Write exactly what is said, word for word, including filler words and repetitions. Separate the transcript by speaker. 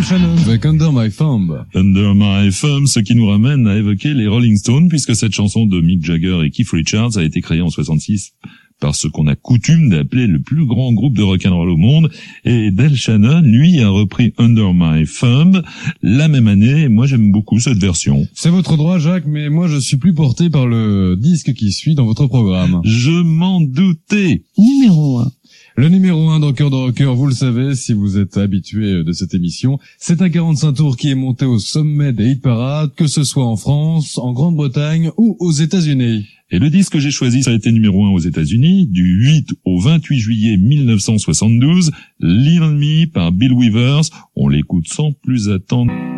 Speaker 1: Shannon avec Under My Thumb.
Speaker 2: Under My Thumb, ce qui nous ramène à évoquer les Rolling Stones, puisque cette chanson de Mick Jagger et Keith Richards a été créée en soixante-six par ce qu'on a coutume d'appeler le plus grand groupe de rock'n'roll au monde. Et Del Shannon, lui, a repris Under My Thumb la même année. Et moi, j'aime beaucoup cette version.
Speaker 1: C'est votre droit, Jacques, mais moi, je suis plus porté par le disque qui suit dans votre programme.
Speaker 2: Je m'en doutais.
Speaker 3: Numéro un.
Speaker 1: Le numéro un dans Cœur de Rocker, vous le savez, si vous êtes habitué de cette émission, c'est un quarante-cinq tours qui est monté au sommet des hit parades, que ce soit en France, en Grande-Bretagne ou aux États-Unis.
Speaker 2: Et le disque que j'ai choisi, ça a été numéro un aux États-Unis, du huit au vingt-huit juillet mille neuf cent soixante-douze, Little Me par Bill Withers. On l'écoute sans plus attendre.